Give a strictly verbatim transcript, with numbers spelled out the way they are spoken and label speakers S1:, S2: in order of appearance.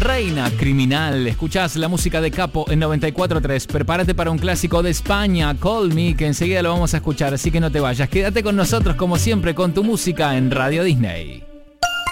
S1: Reina Criminal. Escuchás la música de Capo en noventa y cuatro punto tres. Prepárate para un clásico de España, Call Me, que enseguida lo vamos a escuchar, así que no te vayas. Quédate con nosotros como siempre con tu música en Radio Disney.